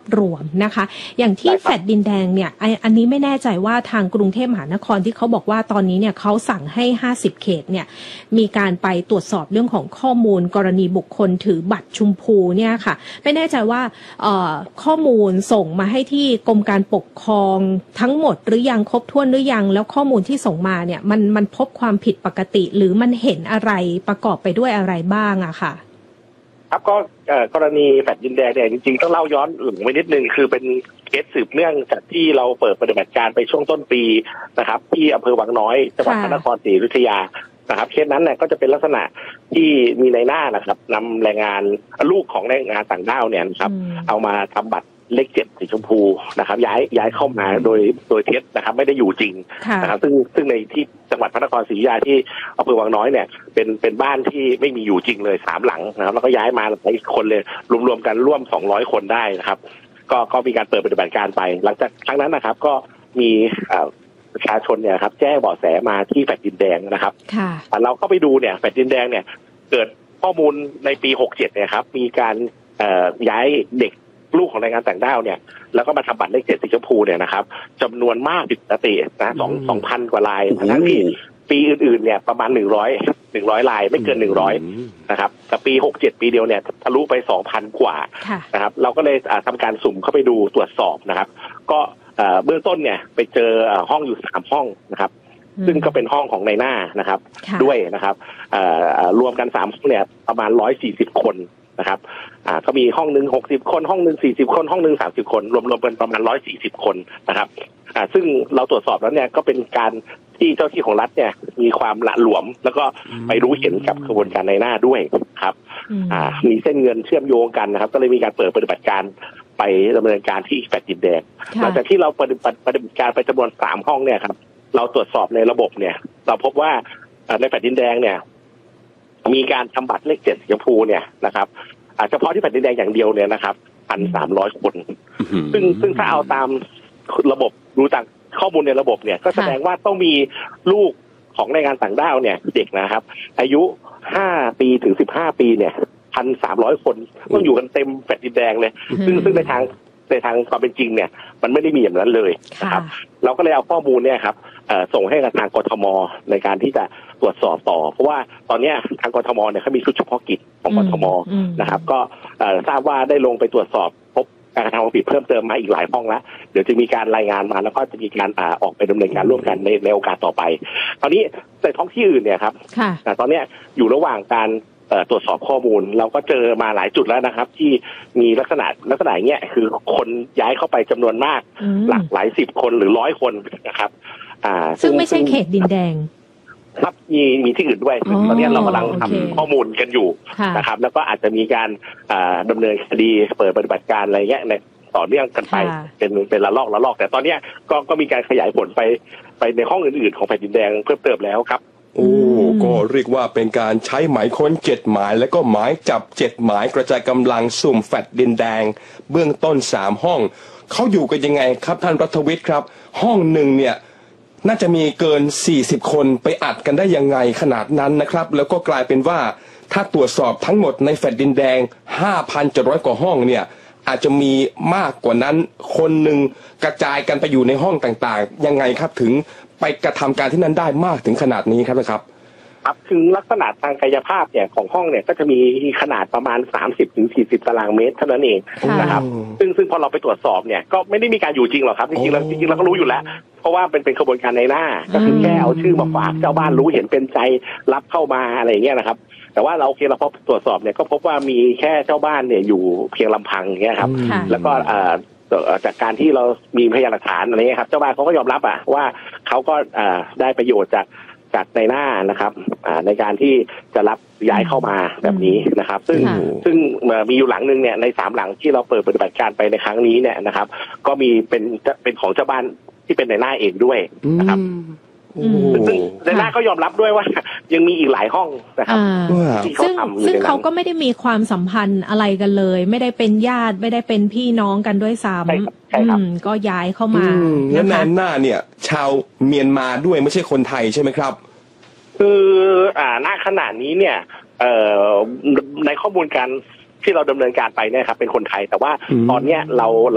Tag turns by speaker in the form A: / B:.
A: รวมนะคะอย่างที่แฟลตดินแดงเนี่ยอันนี้ไม่แน่ใจว่าทางกรุงเทพมหานครที่เขาบอกว่าตอนนี้เนี่ยเขาสั่งให้50เขตเนี่ยมีการไปตรวจสอบเรื่องของข้อมูลกรณีบุคคลถือบัตรชมพูเนี่ยค่ะไม่แน่ใจว่าข้อมูลส่งมาให้ที่กรมการปกครองทั้งหมดหรือยังครบถ้วนหรือยังแล้วข้อมูลที่ส่งมาเนี่ยมันพบความผิดปกติหรือมันเห็นอะไรประกอบไปด้วยอะไรบ้างอะค่ะ
B: ครับก็กรณีแฟลตดินแดงเนี่ยจริงๆต้องเล่าย้อนหลังไปนิดนึงคือเป็นเคสสืบเนื่องจากที่เราเปิดปฏิบัติการไปช่วงต้นปีนะครับที่อำเภอวังน้อยจังหวัดพระนครศรีอยุธยานะครับเคสนั้นเนี่ยก็จะเป็นลักษณะที่มีในหน้านะครับนำแรงงานลูกของแรงงานต่างด้าวเนี่ยนะครับเอามาทำบัตรเลข7สีชมพูนะครับย้ายเข้ามาโดยเท็จนะครับไม่ได้อยู่จริงนะครับซึ่งในที่จังหวัดพระนครศรีอยุธยาที่อำเภอวังน้อยเนี่ยเป็นบ้านที่ไม่มีอยู่จริงเลย3หลังนะครับแล้วก็ย้ายมาหลายคนเลยรวมกันร่วม200คนได้นะครับก็มีการเปิดปฏิบัติการไปหลังจากครั้งนั้นนะครับก็มีประชาชนเนี่ยครับแจ้งเบาะแสมาที่แฟลตดินแดงนะครับเราก็ไปดูเนี่ยแฟลตดินแดงเนี่ยเกิดข้อมูลในปี67เนี่ยครับมีการย้ายเด็กลูกของแรงงานต่างด้าวเนี่ยแล้วก็มาทำบัตรเลข7สีชมพูเนี่ยนะครับจำนวนมากผิดปกตินะ2,000 กว่าลายทั้งที่ปีอื่นๆเนี่ยประมาณ100ลายไม่เกิน100นะครับแต่ปี67ปีเดียวเนี่ยทะลุไป 2,000 กว่านะครับเราก็เลยทำการสุ่มเข้าไปดูตรวจสอบนะครับก็เบื้องต้นเนี่ยไปเจอห้องอยู่3ห้องนะครับซึ่งก็เป็นห้องของในหน้านะครับด้วยนะครับรวมกัน3ห้องเนี่ยประมาณ140คนนะครับก็มีห้องหนึ่ง60คนห้องหนึ่ง40คนห้องหนึ่ง30คนรวมเป็นประมาณ140คนนะครับซึ่งเราตรวจสอบแล้วเนี่ยก็เป็นการที่เจ้าที่ของรัฐเนี่ยมีความละหลวมแล้วก็ไปรู้เห็นกับกระบวนการในหน้าด้วยครับมีเส้นเงินเชื่อมโยงกันนะครับก็เลยมีการเปิดปฏิบัติการไปดำเนินการที่แฟลตดินแดงหลังจากที่เราปฏิบัติการไปจำนวน3ห้องเนี่ยครับเราตรวจสอบในระบบเนี่ยเราพบว่าในแฟลตดินแดงเนี่ยมีการทำบัตรเลข7สีชมพูเนี่ยนะครับเฉพาะที่แฟลตดินแดงอย่างเดียวเนี่ยนะครับ 1,300 คนซึ่งถ้าเอาตามระบบดูจากข้อมูลในระบบเนี่ยก็แสดงว่าต้องมีลูกของแรงงานต่างด้าวเนี่ยเด็กนะครับอายุ5 ปีถึง15 ปีเนี่ย 1,300 คนต้องอยู่กันเต็มแฟลตดินแดงเลยซึ่งในทางความเป็นจริงเนี่ยมันไม่ได้มีอย่างนั้นเลยนะครับเราก็เลยเอาข้อมูลเนี่ยครับส่งให้กับทางกทมในการที่จะตรวจสอบต่อเพราะว่าตอนนี้ทางกทมเนี่ยเขามีชุดเฉพาะกิจของกทมนะครับก็ทราบว่าได้ลงไปตรวจสอบพบการกระทำความผิดเพิ่มเติมมาอีกหลายห้องแล้วเดี๋ยวจะมีการรายงานมาแล้วก็จะมีการออกไปดำเนินการร่วมกันในโอกาสต่อไปตอนนี้ในท้องที่อื่นเนี่ยครับตอนนี้อยู่ระหว่างการตรวจสอบข้อมูลเราก็เจอมาหลายจุดแล้วนะครับที่มีลักษณะอย่างเงี้ยคือคนย้ายเข้าไปจำนวนมากหลาย10 คนหรือ100 คนนะครับ
A: ซึ่งไม่ใช่เขตดินแดง
B: ครับมีที่อื่นด้วยตอนนี้เรากำลังทำข้อมูลกันอยู่นะครับแล้วก็อาจจะมีการดำเนินคดีเปิดปฏิบัติการอะไรเงี้ยในต่อเนื่องกันไปเป็นละลอกแต่ตอนนี้ก็มีการขยายผลไปในห้องอื่นๆของแผ่นดินแดงเพิ่มเติมแล้วครับ
C: ก็เรียกว่าเป็นการใช้หมายค้น7 หมายและก็หมายจับ7 หมายกระจายกำลังสุ่มแฟลตดินแดงเบื้องต้น3 ห้องเขาอยู่กันยังไงครับท่านรัฐวิทย์ครับห้องหนึ่งเนี่ยน่าจะมีเกิน40 คนไปอัดกันได้ยังไงขนาดนั้นนะครับแล้วก็กลายเป็นว่าถ้าตรวจสอบทั้งหมดในแฟลตดินแดง 5,700 กว่าห้องเนี่ยอาจจะมีมากกว่านั้นคนหนึ่งกระจายกันไปอยู่ในห้องต่างๆยังไงครับถึงไปกระทำการที่นั้นได้มากถึงขนาดนี้ครับนะครับ
B: คือลักษณะทางกายภาพเนี่ยของห้องเนี่ยก็จะมีขนาดประมาณ30-40 ตารางเมตรเท่านั้นเองนะครับซึ่งพอเราไปตรวจสอบเนี่ยก็ไม่ได้มีการอยู่จริงหรอกครับจริงๆเราก็รู้อยู่แล้วเพราะว่าเป็นขบวนการในหน้าก็คือแค่เอาชื่อมาฝากเจ้าบ้านรู้เห็นเป็นใจรับเข้ามาอะไรอย่างเงี้ยนะครับแต่ว่าเราพอตรวจสอบเนี่ยก็พบว่ามีแค่เจ้าบ้านเนี่ยอยู่เพียงลำพังอย่างเงี้ยครับแล้วก็จากการที่เรามีพยานหลักฐานอะไรเงี้ยครับเจ้าบ้านเขาก็ยอมรับว่าเขาก็ได้ประโยชน์จากในหน้านะครับในการที่จะรับย้ายเข้ามาแบบนี้นะครับซึ่งมีอยู่หลังนึงเนี่ยใน3 หลังที่เราเปิดปฏิบัติการไปในครั้งนี้เนี่ยนะครับก็มีเป็นของเจ้าบ้านที่เป็นในหน้าเองด้วยนะครับซึ่งในหน้าก็ยอมรับด้วยว่ายังมีอีกหลายห้องนะครับ
A: ซึ่งเขาก็ไม่ได้มีความสัมพันธ์อะไรกันเลยไม่ได้เป็นญาติไม่ได้เป็นพี่น้องกันด้วยซ้ำก็ย้ายเข้ามา
C: แล้วในหน้าเนี่ยชาวเมียนมาด้วยไม่ใช่คนไทยใช่ไหมครับ
B: คือณขณะนี้เนี่ยในข้อมูลการที่เราดำเนินการไปเนี่ยครับเป็นคนไทยแต่ว่าตอนเนี้ยเรา